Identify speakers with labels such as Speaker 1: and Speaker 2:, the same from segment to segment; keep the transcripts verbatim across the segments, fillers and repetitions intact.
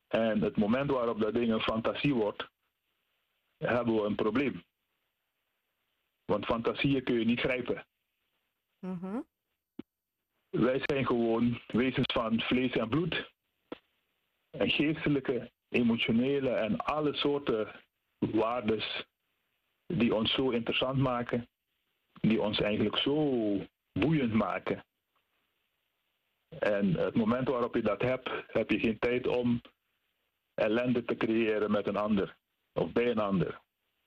Speaker 1: En het moment waarop dat ding een fantasie wordt, hebben we een probleem. Want fantasieën kun je niet grijpen.
Speaker 2: Mm-hmm.
Speaker 1: Wij zijn gewoon wezens van vlees en bloed. En geestelijke, emotionele en alle soorten waardes die ons zo interessant maken, die ons eigenlijk zo boeiend maken. En het moment waarop je dat hebt, heb je geen tijd om ellende te creëren met een ander of bij een ander.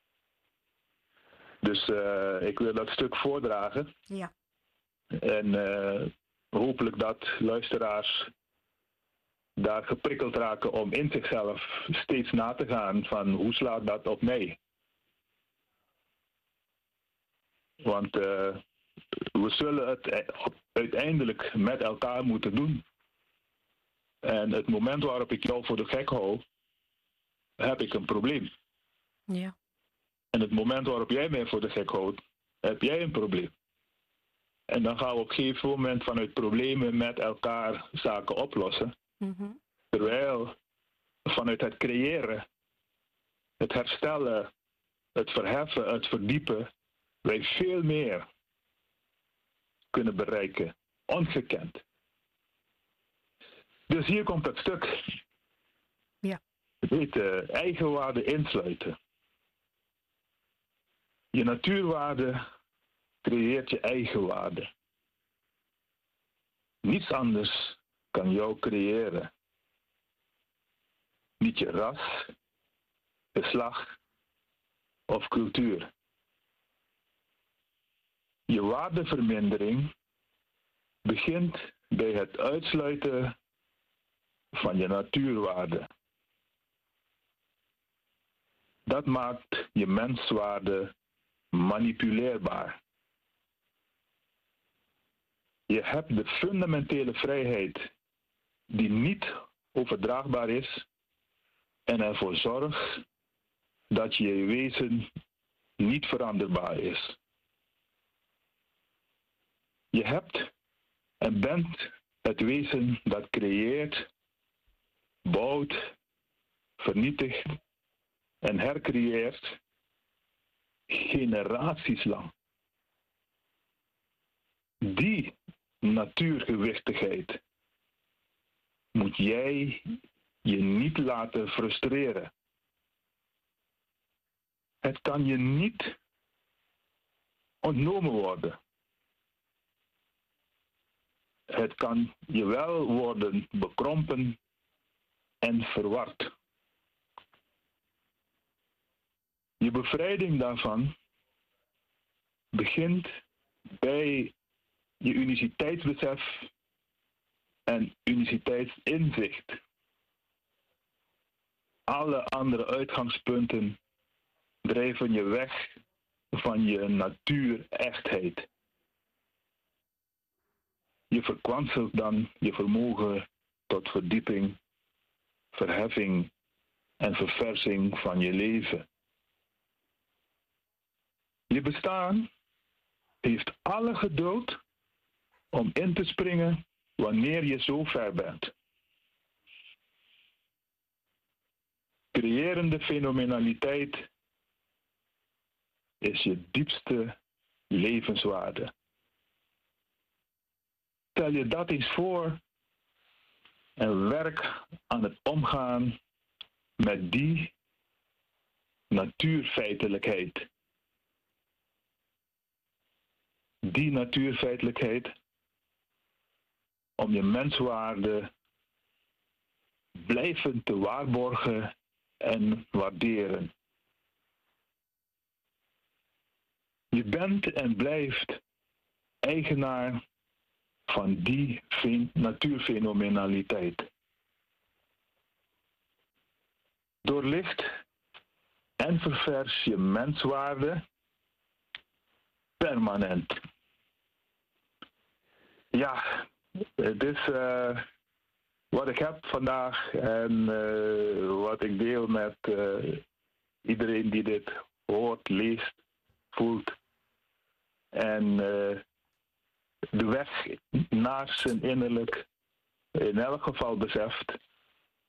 Speaker 1: Dus uh, ik wil dat stuk voordragen.
Speaker 2: Ja.
Speaker 1: En uh, hopelijk dat luisteraars daar geprikkeld raken om in zichzelf steeds na te gaan van hoe slaat dat op mij. Want uh, we zullen het uiteindelijk met elkaar moeten doen. En het moment waarop ik jou voor de gek hou, heb ik een probleem.
Speaker 2: Ja.
Speaker 1: En het moment waarop jij mij voor de gek houdt, heb jij een probleem. En dan gaan we op een gegeven moment vanuit problemen met elkaar zaken oplossen.
Speaker 2: Mm-hmm.
Speaker 1: Terwijl vanuit het creëren, het herstellen, het verheffen, het verdiepen, wij veel meer kunnen bereiken. Ongekend. Dus hier komt het stuk.
Speaker 2: Ja.
Speaker 1: Het heet uh, eigenwaarde insluiten. Je natuurwaarde creëert je eigenwaarde. Niets anders kan jou creëren. Niet je ras, geslacht of cultuur. Je waardevermindering begint bij het uitsluiten van je natuurwaarde. Dat maakt je menswaarde manipuleerbaar. Je hebt de fundamentele vrijheid die niet overdraagbaar is en ervoor zorgt dat je wezen niet veranderbaar is. Je hebt en bent het wezen dat creëert, bouwt, vernietigt en hercreëert generaties lang. Die natuurgewichtigheid moet jij je niet laten frustreren. Het kan je niet ontnomen worden. Het kan je wel worden bekrompen en verward. Je bevrijding daarvan begint bij je uniciteitsbesef en uniciteitsinzicht. Alle andere uitgangspunten drijven je weg van je natuurechtheid. Je verkwanselt dan je vermogen tot verdieping, verheffing en verversing van je leven. Je bestaan heeft alle geduld om in te springen wanneer je zo ver bent. Creërende fenomenaliteit is je diepste levenswaarde. Stel je dat eens voor en werk aan het omgaan met die natuurfeitelijkheid. Die natuurfeitelijkheid om je menswaarde blijvend te waarborgen en waarderen. Je bent en blijft eigenaar van die natuurfenomenaliteit. Doorlicht en ververs je menswaarde permanent. Ja, het is uh, wat ik heb vandaag en uh, wat ik deel met uh, iedereen die dit hoort, leest, voelt. En uh, de weg naar zijn innerlijk in elk geval beseft